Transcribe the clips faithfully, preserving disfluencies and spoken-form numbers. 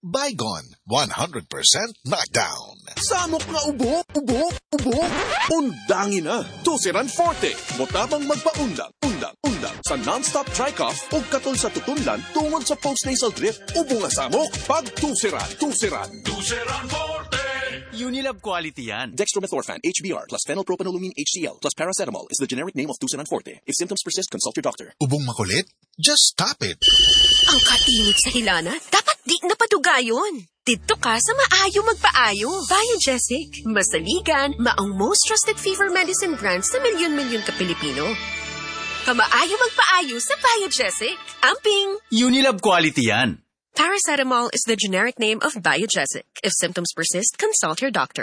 Baygon, one hundred percent knockdown. Samok nga ubo, ubo, ubo. Undangin na. Tusiran Forte. Motabang magpaundang, undang, undang. Sa non-stop dry cough o katol sa tutunlan tungod sa post-nasal drip. Ubo nga samok. Pag tusiran, tusiran. Tusiran Forte. Unilab quality yan. Dextromethorphan, H B R, plus phenylpropanolamine H C L, plus paracetamol is the generic name of Tusiran Forte. If symptoms persist, consult your doctor. Ubong makulit? Just stop it. Ang kainit sa hilana, dapat di napadugayon. Dito ka sa maayo magpaayo. Biogesic, masaligan, maong most trusted fever medicine brand sa milyon-milyon ka Pilipino. Kamaayo magpaayo sa Biogesic. Amping! Unilab quality yan. Paracetamol is the generic name of Biogesic. If symptoms persist, consult your doctor.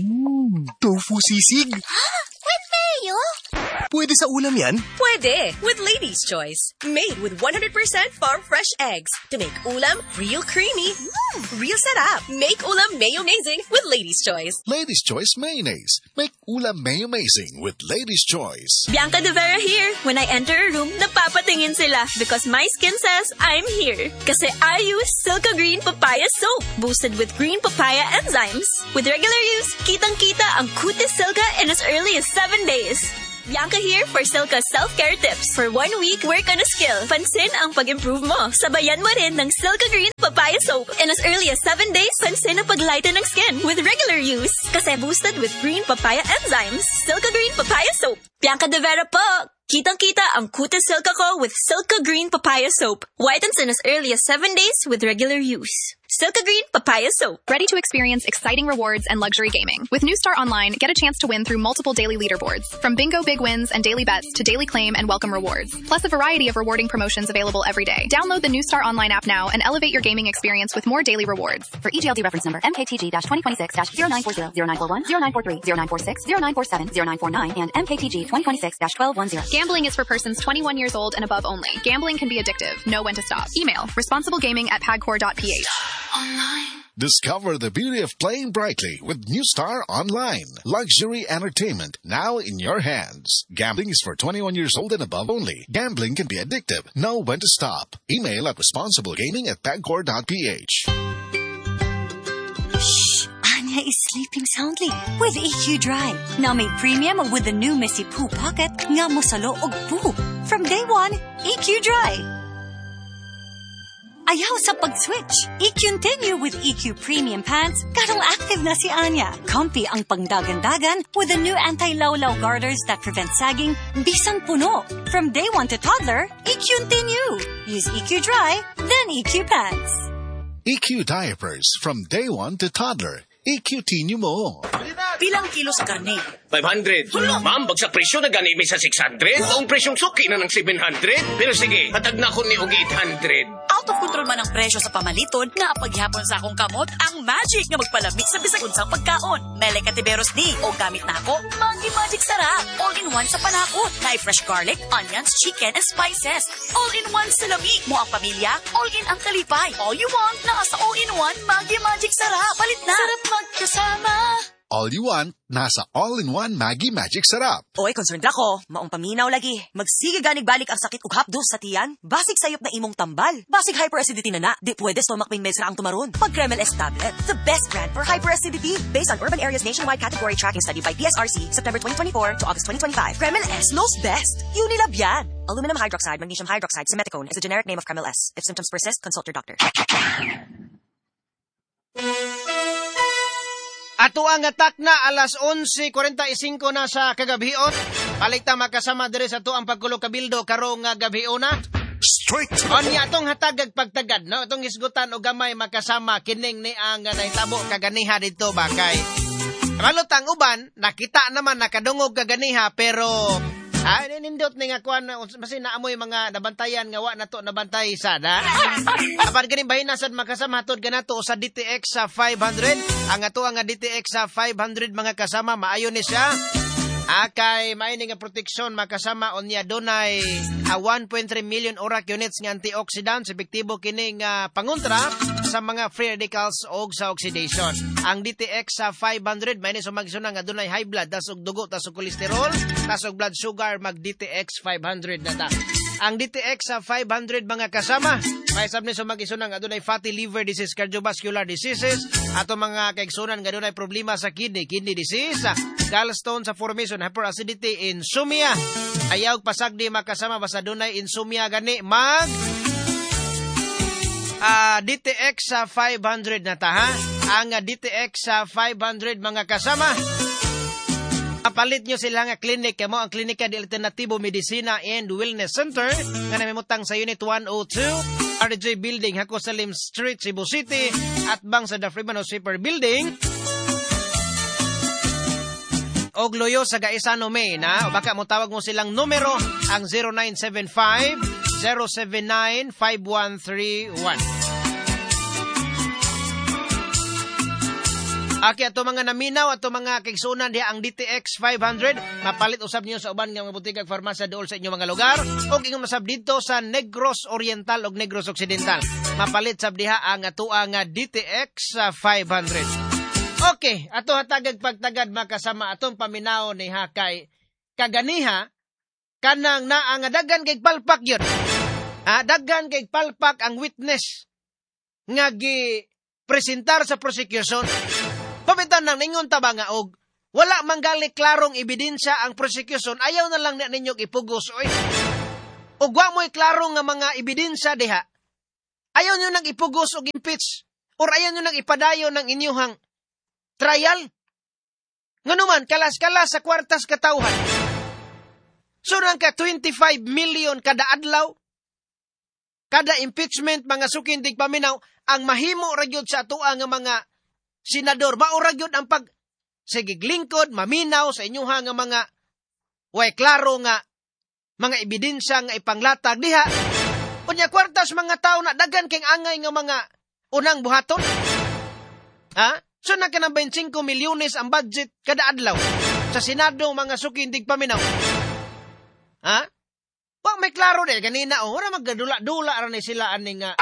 Mm, tofu sisig. With mayo? Pwede sa ulam yan? Pwede, with Lady's Choice. Made with one hundred percent farm-fresh eggs to make ulam real creamy, mm, real sarap. Make ulam mayo-mazing with Lady's Choice. Lady's Choice Mayonnaise. Make ulam mayo-mazing with Lady's Choice. Bianca De Vera here. When I enter a room, napapatingin sila because my skin says I'm here. Kasi I use Silka Green Papaya Soap, boosted with green papaya enzymes. With regular use, kitang-kita ang kutis Silka in as early as seven days. Bianca here for Silka self-care tips. For one week, work on a skill. Pansin ang pag-improve mo. Sabayan mo rin ng Silka Green Papaya Soap. In as early as seven days, pansin ang pag-lighten ng skin with regular use. Kasi boosted with green papaya enzymes. Silka Green Papaya Soap. Bianca De Vera po! Kitang-kita ang kutis Silka ko with Silka Green Papaya Soap. Whitens in as early as seven days with regular use. Silka Green Papaya Soap. Ready to experience exciting rewards and luxury gaming. With New Star Online, get a chance to win through multiple daily leaderboards. From bingo big wins and daily bets to daily claim and welcome rewards. Plus a variety of rewarding promotions available every day. Download the New Star Online app now and elevate your gaming experience with more daily rewards. For E G L D reference number M K T G twenty twenty-six zero nine four zero, zero nine four one, zero nine four three, zero nine four six, zero nine four seven, zero nine four nine, and M K T G twenty twenty-six twelve ten. Gambling is for persons twenty-one years old and above only. Gambling can be addictive. Know when to stop. Email responsiblegaming at pagcor dot p h. Online. Discover the beauty of playing brightly with New Star Online. Luxury entertainment now in your hands. Gambling is for twenty-one years old and above only. Gambling can be addictive. Know when to stop. Email at responsiblegaming at pagcor dot p h. Shh! Anya is sleeping soundly with E Q Dry. Now made premium with the new Messy Poo Pocket nga musalo og poo. From day one, E Q Dry. Ayaw sa pag-switch. I-continue with E Q Premium Pants. Karong active na si Anya. Comfy ang pangdagan-dagan with the new anti-lawlaw garters that prevent sagging bisan puno. From day one to toddler, I-continue. Use E Q Dry, then E Q Pants. E Q Diapers from day one to toddler. I-continue mo. Pilang kilo sa karne? five hundred. Ma'am, bagsak presyo na gani mi sa six hundred. Ang presyong suki na ng seven hundred. Pero sige, hatag na ko ni og eight hundred. Out of control man ang presyo sa pamaliton nga paghihapon sa akong kamot ang magic nga magpalamig sa bisag unsang pagkaon. Mele Katiberos ni o gamit na ako Maggi Magic Sarap. All-in-one sa panakot. Na fresh garlic, onions, chicken, and spices. All-in-one sa lami mo ang pamilya. All-in ang kalipay. All you want na sa all-in-one Maggi Magic Sarap. Palit na. Sarap magkasama. All you want, nasa all-in-one Maggi Magic Sarap. Oy, concerned ako. Maong paminaw lagi. Magsige ganig balik ang sakit ug hapdos sa tiyan. Basig sayop na imong tambal. Basig hyperacidity na na. Di pwede stomach pain meds ra ang tumaron. Pag Kremel S tablet, the best brand for hyperacidity. Based on Urban Areas Nationwide Category Tracking Study by P S R C, September twenty twenty-four to August twenty twenty-five. Kremel S knows best. Unilab yan. Aluminum hydroxide, magnesium hydroxide, simeticone is a generic name of Kremel S. If symptoms persist, consult your doctor. Ato ang atak na alas onse forty-five na sa kagabion. Palikta makasama dire sa ato ang pagkulo kabildo karong nga gabion na. Straight. Onya atong hatag ag pagtagad no, atong isgutan og gamay makasama kining ni ang nahitabo kaganiha dito ba kay. Malutang uban nakita naman nakadungog kaganiha pero ay, nindot ni nga kuan, masin naamoy mga nabantayan nga wa nato nabantay sana. Apan ganing bahinasad makasama hatod ganato sa D T X sa five hundred. Ang ato nga D T X sa five hundred mga kasama maayo ni siya. Akay maini nga proteksyon makasama onya dunay uh, one point three million orak units nga antioxidants epektibo kini nga pangontra sa mga free radicals og sa oxidation. Ang D T X sa five hundred maini sumagsuna nga dunay high blood tas og dugo tas og kolesterol tas og blood sugar mag D T X five hundred na ta. ang D T X sa five hundred mga kasama. May sab ni sa mag-isunan nga adunay fatty liver disease, cardiovascular diseases, ato mga kaigsunan nga adunay problema sa kidney, kidney disease, gallstone sa formation, hyperacidity, insomnia. Ayaw pasagdi makasama basta adunay insomnia gani mag uh, D T X sa five hundred na ta ha. Ang uh, D T X sa five hundred mga kasama. Palit nyo sila nga clinic, mo ang Klinika de Alternativo Medicina and Wellness Center nga namimutang sa Unit one oh two, R J Building, Hako Salim Street, Cebu City, at bang sa The Freeman Super Building. Og loyo sa Gaisano May, na? O baka mo tawag mo silang numero, ang zero nine seven five, zero seven nine, five one three one. Aki ato mga naminaw, ato mga kaigsunan diha ang D T X five hundred, mapalit usab niyo sa uban nga mga butikag farmasya dool sa inyong mga lugar, o ingon masab dito sa Negros Oriental o Negros Occidental. Mapalit sab diha ang atoa nga D T X five hundred. Okay, ato hatagag pagtagad makasama atong paminaw ni Hakay kaganiha kanang naa nga daghan kay palpak yun. Ah, daghan kay palpak ang witness nga gi presentar sa prosecution. Pamintan nang ningon taba nga og wala manggali klarong ebidensya ang prosecution, ayaw na lang na ninyong ipugos oy. Og wa mo'y klarong nga mga ebidensya diha, ayaw nyo nang ipugos og impeach or ayaw nyo nang ipadayo ng inyuhang trial. Nganuman kalas-kalas sa kwartas katawhan. So nang ka twenty-five million kada adlaw, kada impeachment mga sukindig paminaw, ang mahimo ra gyud sa atoa nga mga senador, maura gyud ang pag sigiglingkod, maminaw sa inyuha nga mga way klaro nga mga ebidensya nga ipanglatag diha. Unya kwartas mga tao na daghan kay angay nga mga unang buhaton. Ha? So na kanang twenty-five milyones ang budget kada adlaw sa Senado mga sukindig paminaw. Ha? Wa may klaro de ganina oh, ora magdula-dula ra ni sila ani nga.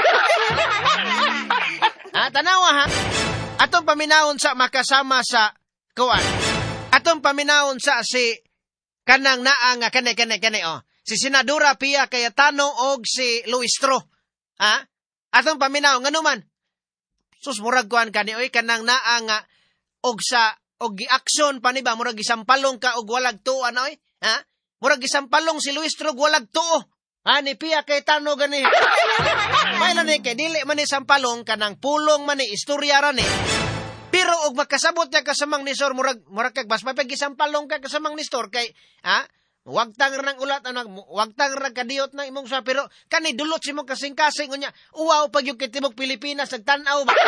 Ah, tanawa ha. Atong paminawon sa makasama sa kuan. Atong paminawon sa si kanang naa nga kane kane kane oh. Si Senadora Pia Cayetano og si Luistro. Ha? Atong paminawon nganuman. Sus murag kuan kani oy kanang naa nga og sa og gi-action pa ni ba murag gisampalong ka og walag tuo ano oy. Ha? Murag gisampalong si Luistro og walag tuo. Ha ni Pia Cayetano gani. May na ni kay dili man ni sampalong kanang pulong man ni istorya ra ni. Pero og makasabot niya kasamang ni Sor murag murag kag bas mapag gisampalong ka kasamang ni Stor kay ha wag tang nang ulat anang wag tang ra kadiyot nang imong sa pero kani dulot si mo kasing-kasing unya uwaw pag yung kitibok Pilipinas nagtan-aw ba.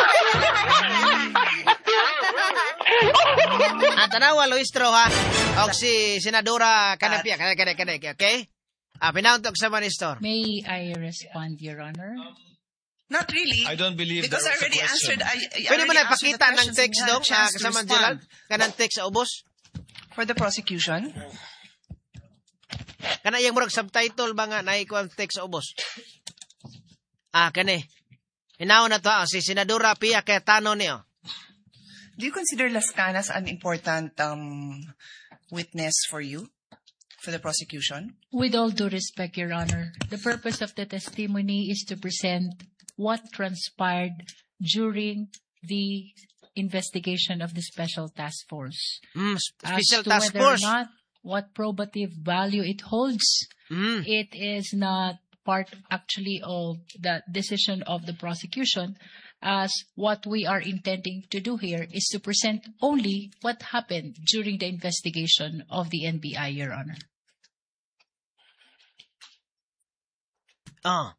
Ah, tanawa Luistro ha og si Senadora Kanapia kana kana kana okay. Ah, pinautok sa Manistor. May I respond, Your Honor? Not really. I don't believe because I already answered. I, I Pwede mo already na ipakita ng text dong uh, kasama Gerald? Kanang text sa ubos? For the prosecution? Kana yung murag subtitle ba nga naiko ang text sa ubos? Ah, kani. Hinaw na to, oh, si Senadora Pia Cayetano niyo. Do you consider Las Canas an important um, witness for you? For the prosecution? With all due respect, Your Honor, the purpose of the testimony is to present what transpired during the investigation of the Special Task Force. Mm, special As to Task whether Force? or not, what probative value it holds, mm. it is not part actually of the decision of the prosecution, as what we are intending to do here is to present only what happened during the investigation of the N B I, Your Honor. Ah.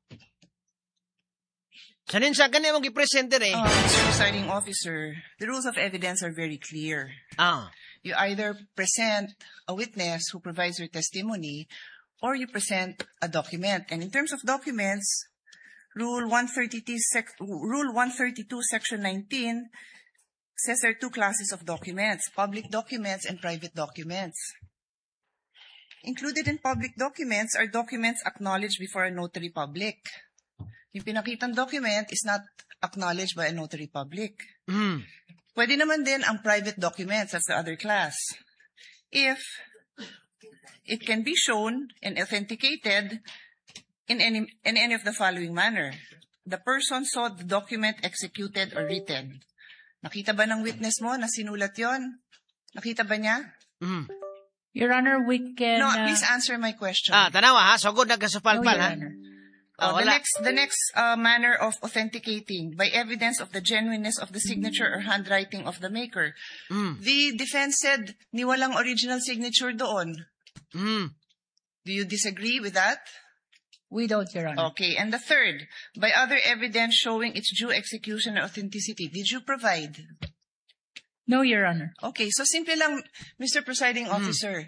Sanin sa kanya mong i-presenter eh. Uh, Mister Presiding Officer, the rules of evidence are very clear. Ah. You either present a witness who provides your testimony or you present a document. And in terms of documents, Rule one thirty-two, sec- Rule one thirty-two, Section nineteen says there are two classes of documents, public documents and private documents. Included in public documents are documents acknowledged before a notary public. Yung pinakitang document is not acknowledged by a notary public. Mm. Pwede naman din ang private documents, that's the other class. If it can be shown and authenticated in any in any of the following manner. The person saw the document executed or written. Nakita ba ng witness mo na sinulat yon? Nakita ba niya? Mm. Your Honor, we can... No, uh, please answer my question. Ah, tanawa ha, sugod na kasupalpal No, Your ha. Honor. Oh, Ah, the wala. next, the next uh, manner of authenticating by evidence of the genuineness of the signature or handwriting of the maker. Mm. The defense said ni walang original signature doon. Mm. Do you disagree with that? We don't, Your Honor. Okay. And the third, by other evidence showing its due execution and authenticity, did you provide? No, Your Honor. Okay. So simple lang, Mister Presiding Officer.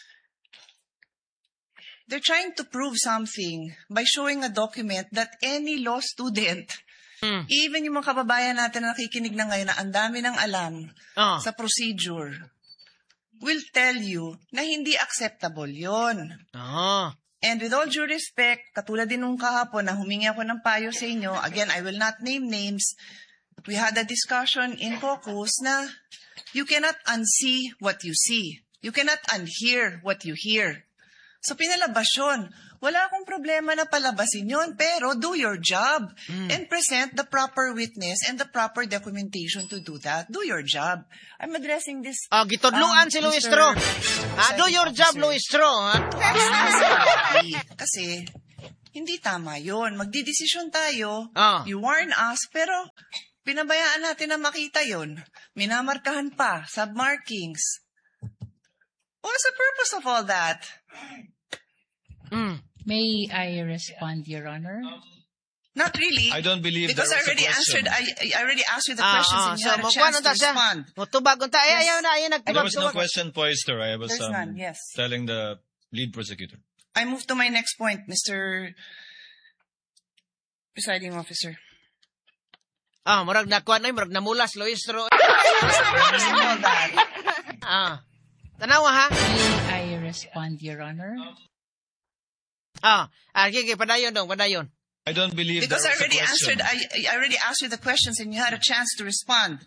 They're trying to prove something by showing a document that any law student, Mm. even yung mga kababayan natin na nakikinig na ngayon na ang dami ng alam Ah. sa procedure, will tell you na hindi acceptable yon. Ah. And with all due respect, katulad din nung kahapon na humingi ako ng payo sa inyo, again, I will not name names, we had a discussion in caucus na you cannot unsee what you see. You cannot unhear what you hear. So pinalabas yun. Wala akong problema na palabasin yun, pero do your job and present the proper witness and the proper documentation to do that. Do your job. I'm addressing this... Ah, gitudluan si Luistro. Ah, do your job, Luistro, ha? Kasi, hindi tama yun. Magdidesisyon tayo. Ah. You warn us, pero pinabayaan natin na makita yun. Minamarkahan pa, submarkings. What's the purpose of all that? Mm. May I respond, Your Honor? Not really. I don't believe Because there I was a already question. answered. I, I already asked you the Ah, questions ah, and you so, had a magkuhan chance to na siya. respond. Mutubag unta. Ay, Yes. ayaw na, ayaw There nagtubag. was no question posed to her. I was There's um, none, yes. telling the lead prosecutor. I move to my next point, Mister Presiding Officer. Ah, murag nakuan ay, murag namulas, Luistro. All that. Ah. Tanawa ha? May I respond, Your Honor? Ah, ah, sige, padayon dong, padayon. I don't believe Because there I was a already question. answered. I, I already asked you the questions and you had a chance to respond.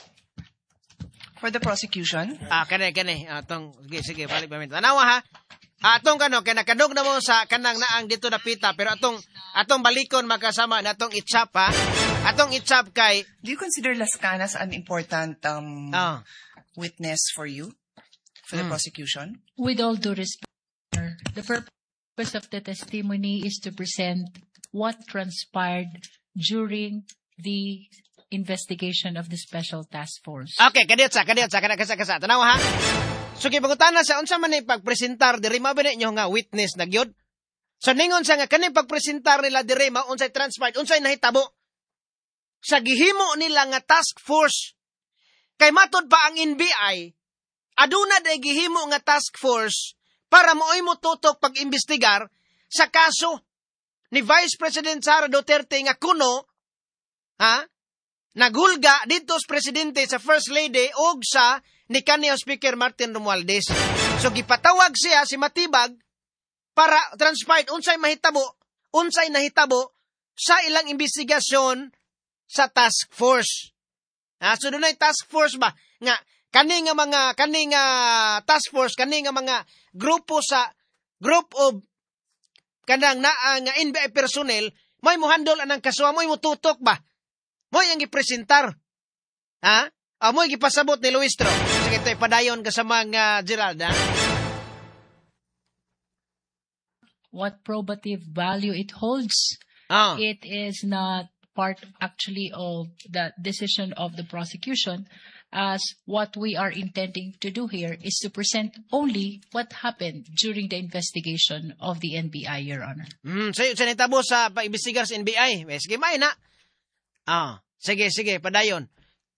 For the prosecution. Ah, kani, kani. Atong, sige, sige, balik ba minta. Tanawa ha? Atong kano, kaya nakadog na mo sa kanang naang dito na pita, pero atong, atong balikon makasama na atong itsap ha? Atong itsap kay... Do you consider Las Canas an important um, Ah. witness for you? For the Mm. prosecution? With all due respect, Your Honor, the purpose of the testimony is to present what transpired during the investigation of the Special Task Force. Okay, kadiyot sa, kadiyot sa, kadiyot sa, kasa. Tanawa ha? So, kipagutana sa, unsa man ni pagpresentar, diri mabini nyo nga witness na gyud. So, ningon sa nga, kani pagpresentar nila diri, unsay transpired, unsay nahitabo. Sa gihimo nila nga task force, kay matod pa ang N B I, aduna day gihimo nga task force para mooy mo tutok pag-imbestigar sa kaso ni Vice President Sara Duterte nga kuno, ha, nagulga dito sa presidente, sa First Lady, og sa ni kaniyang Speaker Martin Romualdez. So, gipatawag siya, si Matibag, para transpired, unsay mahitabo, unsay nahitabo sa ilang investigasyon sa task force. Ha, so, doon ay task force ba? Nga, kani nga mga, kani nga task force, kani nga mga grupo sa, group of, kanang na, uh, nga N B I personnel, may mo handle anang kaswa, may mo tutok ba? Mo'y ang gipresentar. Ha? O, mo'y gipasabot ni Luistro. Sige, ito'y padayon ka sa mga Gerald, ha? What probative value it holds, Ah. it is not part actually of the decision of the prosecution, as what we are intending to do here is to present only what happened during the investigation of the N B I, Your Honor. Hmm, sa'yo, sa nitabo sa pag-imbestigar sa N B I. Eh, sige, may na. Ah, sige, sige, padayon.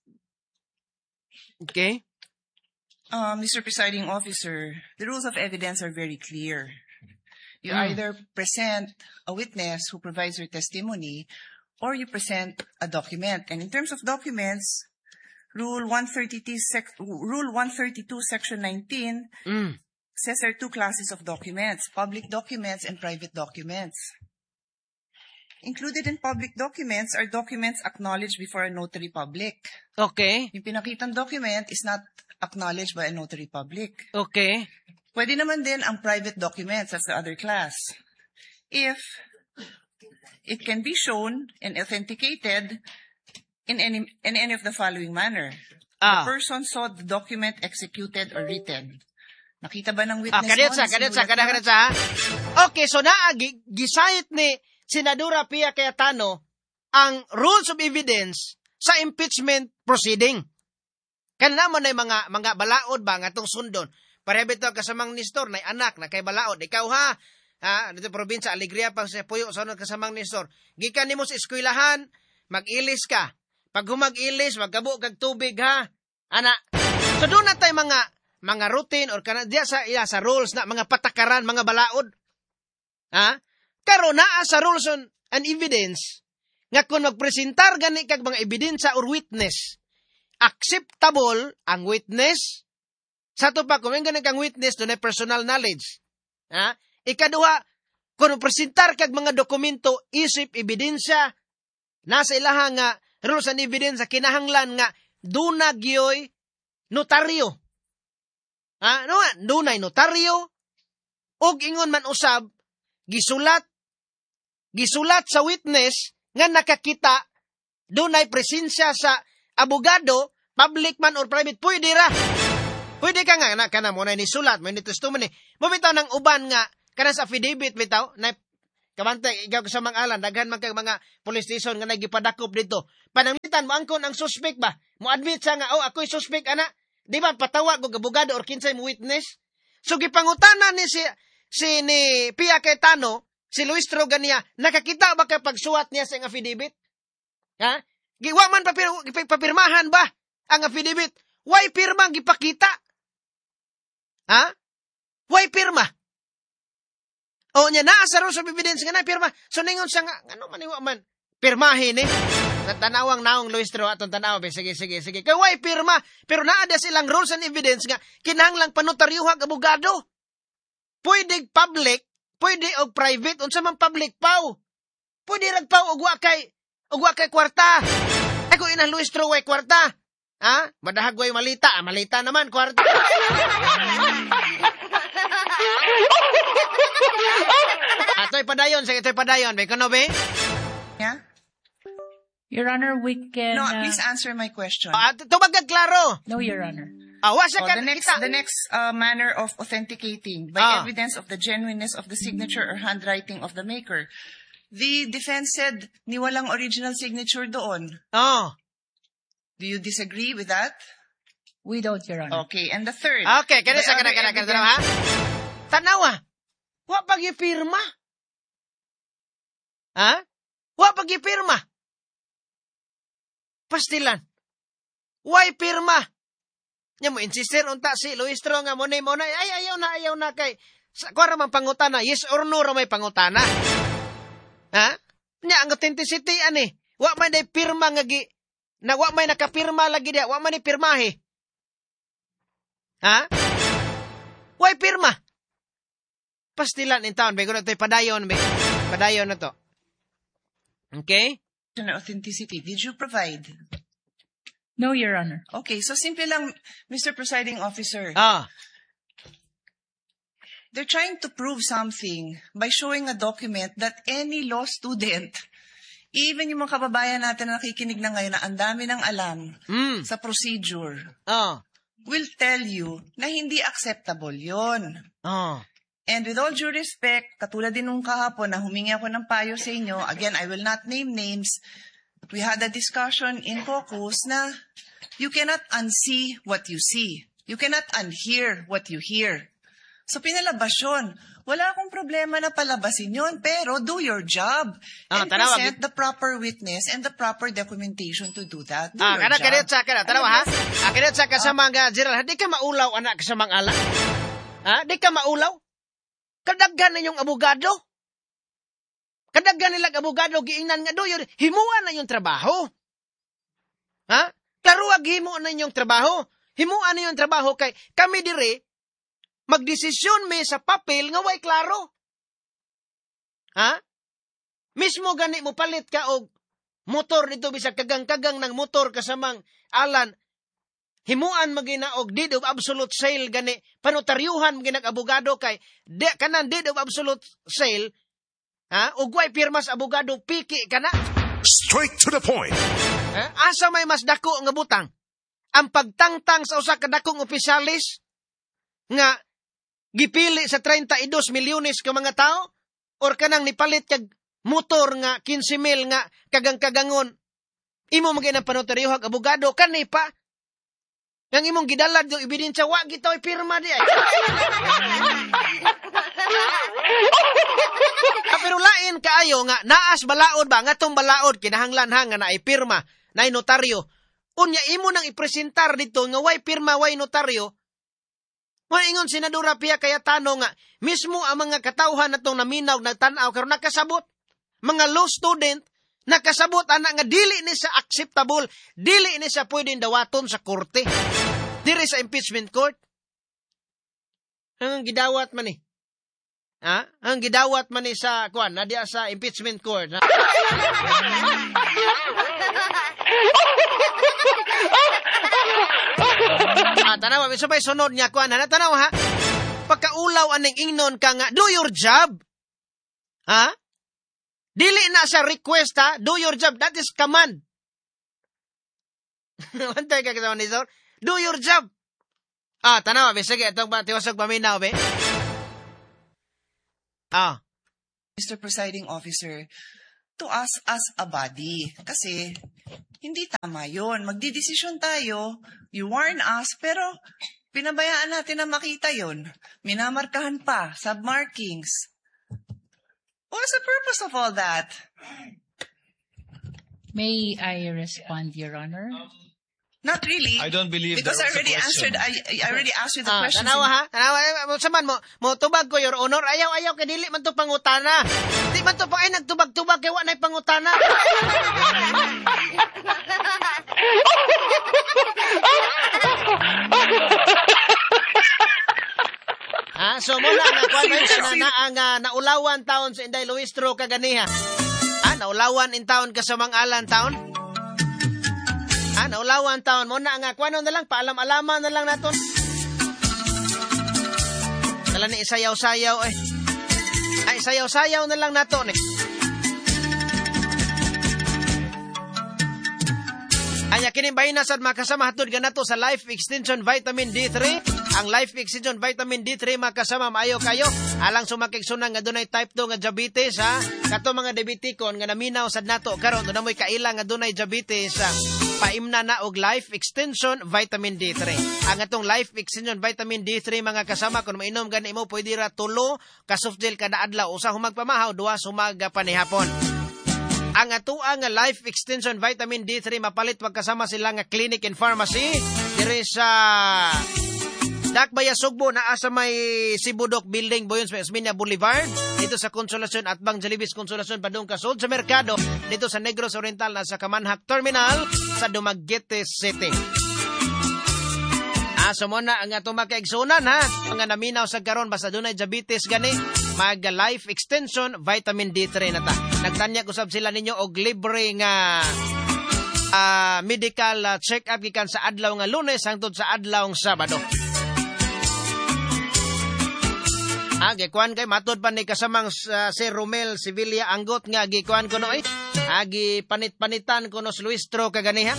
Okay? Uh, Mister Presiding Officer, the rules of evidence are very clear. You Mm. either present a witness who provides your testimony or you present a document. And in terms of documents, Rule one thirty-two, sec- Rule one thirty-two, Section nineteen Mm. says there are two classes of documents, public documents and private documents. Included in public documents are documents acknowledged before a notary public. Okay. Yung pinakitang document is not acknowledged by a notary public. Okay. Pwede naman din ang private documents, that's the other class. If it can be shown and authenticated in any in any of the following manner. Ah. The person saw the document executed or written. Nakita ba ng Ah, witness kadit mo? sa, kadit sa, Sinulat kadit na? kadit sa, ha? Okay, so naa, gi- gisayit ni Senadora Pia Cayetano ang rules of evidence sa impeachment proceeding. Kana mo na mga, mga balaod ba nga itong sundon. Pareha ito kasamang Nestor, na anak, na kay balaod. Ikaw ha, ha, dito probinsya, Alegria pang sa puyo, sa kasamang Nestor. Gikan ni mo sa eskwelahan, mag-ilis ka. Pag humag-ilis, magkabo kag tubig ha. Ana, so doon na tayo mga, mga routine or kana diya sa iya sa rules na mga patakaran, mga balaod. Ha? Karon naa sa rules on and evidence nga kung magpresentar gani kag mga ebidensya or witness, acceptable ang witness. Sa to pa kung gani kang witness dunay personal knowledge. Ha? Ikaduha, kung presentar kag mga dokumento isip ebidensya nasa ilaha nga rules and evidence kinahanglan nga dunag gyoy notaryo. Ah, no, dunay notaryo ug ingon man usab gisulat gisulat sa witness nga nakakita dunay presensya sa abogado, public man or private, pwede ra. Pwede ka nga na kana mo na ni sulat, mo ni testimony. Mo bitaw nang uban nga kana sa affidavit bitaw na kabantay ikaw sa mga alan daghan man kay mga police station nga nagipadakop dito. Pananglitan mo angkon ang suspect ba? Mo admit siya nga oh ako'y suspect ana. Di ba patawag og abogado or kinsay mo witness? So gipangutana ni si si ni Pia Cayetano, si Luis Troganiya, nakakita ba kay pagsuwat niya sa affidavit? Ha? Giwa man papir, papirmahan ba ang affidavit? Why pirma gipakita? Ha? Why pirma? O nya naa sa rules of evidence nga na pirma. So ningon siya nga ano man iwa man pirmahin eh. Tanawang naong Luis Tro atong tanaw be sige sige sige. Kay why pirma pero naa da silang rules and evidence nga kinahanglang panotaryuhag abogado. Pwede public, pwede og private unsa man public paw. Pwede rag paw og wa kay og wa kay kwarta. Ay ko ina Luis Tro way kwarta. Ha? Madahag way malita, ah, malita naman kwarta. Atoy padayon, sige atoy padayon, be kuno be? Yeah? Your Honor, we can... No, uh, please answer my question. Ah, tubag klaro. No, Your Honor. Ah, wa siya Oh, ka the next, kita. the next uh, manner of authenticating by Ah. evidence of the genuineness of the signature or handwriting of the maker. The defense said ni walang original signature doon. Oh. Do you disagree with that? We don't, Your Honor. Okay, and the third. Okay, kada the sa kada other kada kada evidence- ha. Tanawa. Wa pag ipirma. Ha? Wa pag ipirma. Pastilan. Why pirma? Nya mo insister unta si Luis Tro nga mo nay mo nay ay ayaw na ayaw na kay sa kuara man pangutana yes or no ra may pangutana. Ha? Nya ang authenticity ani. Wa man day pirma nga gi na wa may nakapirma lagi dia, wa man ni pirmahe. Ha? Why pirma? Pastilan in town, be kuno tay padayon be. Padayon na to. Okay? Authenticity. Did you provide? No, Your Honor. Okay, so simple lang, Mister Presiding Officer. Ah. They're trying to prove something by showing a document that any law student, even yung mga kababayan natin na nakikinig na ngayon na ang dami ng alam Mm. sa procedure, Ah. will tell you na hindi acceptable yon. Ah. And with all due respect, katulad din nung kahapon na humingi ako ng payo sa inyo, again, I will not name names, we had a discussion in caucus na you cannot unsee what you see. You cannot unhear what you hear. So pinalabas yun. Wala akong problema na palabasin yun, pero do your job Ah, and tanawa, present the proper witness and the proper documentation to do that. Do Ah, your kada job. kadit sa kada tanawa ha. Ah, kadit sa kasama nga Gerald, di ka maulaw anak kasamang ala. Ha? Di ka maulaw? Kadaghan na yung abogado. Kadaghan nilang abogado giingnan nga do yun. Himuan na yung trabaho. Ha? Klaruag himo na yung trabaho. Himuan na yung trabaho kay kami dire magdesisyon mi sa papel nga way klaro. Ha? Mismo gani mo palit ka og motor dito bisag kagang-kagang ng motor kasamang alan. Himuan magina og deed of absolute sale gani panotaryuhan maginag abogado kay de kanan deed of absolute sale Ha? Ug way pirma sa abogado, piki ka na. Straight to the point. Ha? Asa may mas dako nga butang? Ang pagtangtang sa usa ka dakong opisyalis nga gipili sa thirty-two milyones ka mga tao or kanang nipalit kag motor nga fifteen mil nga kagang-kagangon. Imo magay ng panotaryohag abogado kani pa. Yang imong gidalad yung ebidensya wa gitaw pirma di ay. Ah, pero lain kaayo nga naas balaod ba ngatong balaod kinahanglan ha nga naay pirma, naay notaryo. Unya imo nang ipresentar dito nga way pirma way notaryo. Moingon senadora Pia Cayetano nga mismo ang mga katawhan natong naminaw nagtan-aw karon nakasabot. Mga law student nakasabot ana nga dili ni sa acceptable, dili ni sa pwedeng dawaton sa korte. Diri sa impeachment court. Ang gidawat man ni. Ha? Ang gidawat man ni sa kuan, na diya sa impeachment court. Ha? Ah, tanawa, may sabay sunod niya kuan. Ha? Tanawa ha? Pagkaulaw aning ingnon ka nga, do your job. Ha? Dili na sa request ha, do your job. That is command. Wantay ka kita ni Sir. Do your job. Ah, tanawa, be sige itong tiwasog paminaw be. Ah. Mister Presiding Officer, to us as a body. Kasi, hindi tama yun. Magdidesisyon tayo, you warn us, pero pinabayaan natin na makita yun. Minamarkahan pa, submarkings. What's the purpose of all that? May I respond, Your Honor? Not really. I don't believe because there I was a already question. answered. I, I already asked you the Ah, questions. tanawa ha? Tanawa, mo saman mo, mo tubag ko, Your Honor. Ayaw-ayaw kay dili man to pangutana. Di man to pa ay nagtubag-tubag kay wa nay pangutana. Ah, so mo na nga kwan na, na ang uh, naulawan taon sa Inday Luistro kaganiha. Ah, naulawan in taon ka sa Mangalan taon. Ah, naulawan taon mo na nga kwan na lang paalam-alaman na lang naton. Dala ni isayaw-sayaw eh. Ay sayaw-sayaw na lang naton eh. Anya kini bahin na sad makasama hatod ganato sa Life Extension Vitamin D three. Ang Life Extension Vitamin D three makasama maayo kayo alang sumakigsunan nga dunay type two nga diabetes ha. Kato mga diabetikon nga naminaw sad nato karon na moy kaila nga dunay diabetes ha. Paimna na og Life Extension Vitamin D three. Ang atong Life Extension Vitamin D three mga kasama kung mainom gani mo pwede ra tulo ka soft gel kada adlaw usa humagpamahaw duha sumag panihapon. Ang atuang nga Life Extension Vitamin D three mapalit wag kasama sila nga clinic and pharmacy diri sa Dakbaya Sugbo na asa may Sibudok Building Boyons Esminia Boulevard dito sa Consolacion at Bang Jalibis Consolacion padung kasod sa merkado dito sa Negros Oriental na sa Kamanhak Terminal sa Dumaguete City. Aso mo na ang atong makaigsunan ha. Mga naminaw sa karon basta dunay diabetes gani mag Life Extension Vitamin D three na ta. Nagtanya ko sab sila ninyo og libre nga uh, medical uh, check-up gikan sa adlaw nga Lunes hangtod sa adlaw nga Sabado. Ah, gikuan kay matod pa ni kasamang uh, si Romel Sevilla Anggot nga gikuan ko no ay. Agi panit-panitan ko no Luistro kaganiha.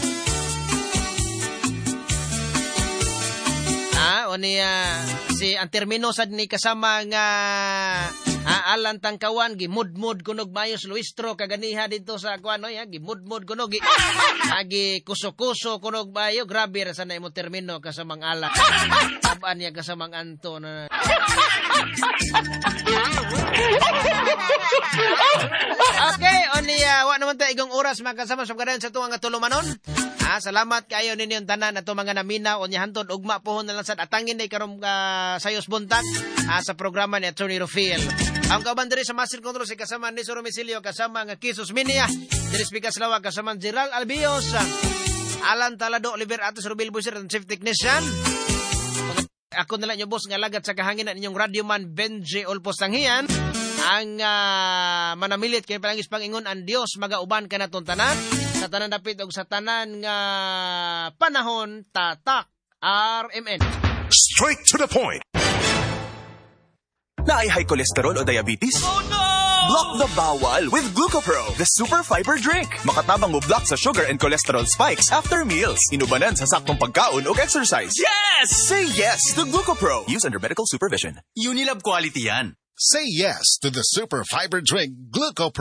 Ah, oni uh, si ang termino sad ni kasama nga ah, Alan Tangkawan gimudmud kunog mayos Luistro kaganiha dito sa kuan oy, gimudmud kunog gi agi kuso-kuso kunog bayo grabe ra sana imo termino kasamang Alan. Taban niya kasamang Anto na. Okay, oni uh, wa naman ta igong oras makasama sa kadan sa tuwa nga tulumanon. Ah, salamat kayo ninyong tanan ato mga naminaw unya hantod ugma pohon na lang sad atangin ni karon uh, sayos buntag ah, sa programa ni Attorney Rufil. Ang kauban diri sa Master Control si kasama ni Soromisilio kasama nga Kisos Minia, diri sa Pikas Lawa kasama Gerald Albios, Alan Talado, Oliver Atos Rubil Buser and Chief Technician. Ako na lang nyo boss nga lagat sa kahanginan ninyong radyoman Benji Olpos Tanghian. Ang uh, manamilit kay palangis pangingon ang Dios magauban ka na tanan sa tanan dapit og sa tanan nga panahon tatak R M N. Straight to the point. Naay high cholesterol o diabetes? Oh no! Block the bawal with Glucopro, the super fiber drink. Makatabang mo block sa sugar and cholesterol spikes after meals. Inubanan sa saktong pagkaon o exercise. Yes! Say yes to Glucopro. Use under medical supervision. Unilab quality yan. Say yes to the super fiber drink Glucopro.